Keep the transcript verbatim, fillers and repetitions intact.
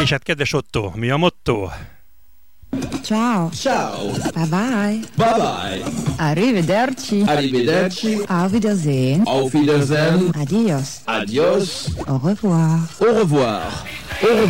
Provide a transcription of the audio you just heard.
És hát kedves Otto, mi a motto? Ciao. Ciao. Bye bye. Bye bye. Arrivederci. Arrivederci. Auf Wiedersehen. Auf Wiedersehen. Adios. Adios. Au revoir. Au revoir. Au revoir.